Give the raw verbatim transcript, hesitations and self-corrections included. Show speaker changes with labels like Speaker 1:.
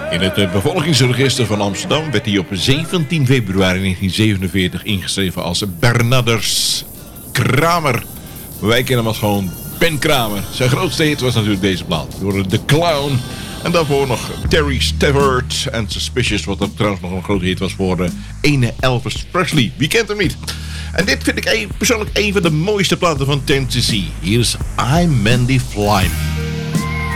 Speaker 1: In het uh, bevolkingsregister van Amsterdam werd hij op zeventien februari negentien zevenenveertig ingeschreven als Bernardus Kramer. Wij kennen hem als gewoon Ben Kramer. Zijn grootste hit was natuurlijk deze plaat. Door The Clown. En daarvoor nog Terry Stafford en Suspicious. Wat dat trouwens nog een grote hit was voor uh, ene Elvis Presley. Wie kent hem niet? En dit vind ik een, persoonlijk een van de mooiste platen van Tennessee. Hier is I'm Mandy Flyman.